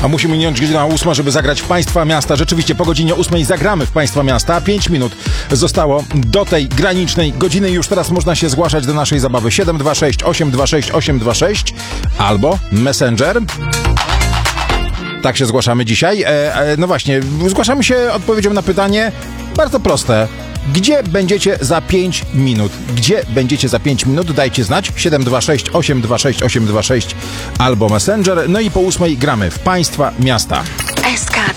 A musi minąć godzina 8, żeby zagrać w Państwa Miasta. Rzeczywiście po godzinie 8 zagramy w Państwa Miasta. 5 minut zostało do tej granicznej godziny. Już teraz można się zgłaszać do naszej zabawy. 726 826 826 albo Messenger. Tak się zgłaszamy dzisiaj. No właśnie, zgłaszamy się odpowiedzią na pytanie bardzo proste. Gdzie będziecie za 5 minut? Gdzie będziecie za 5 minut? Dajcie znać. 726 826 826 albo Messenger. No i po 8 gramy w Państwa Miasta. SK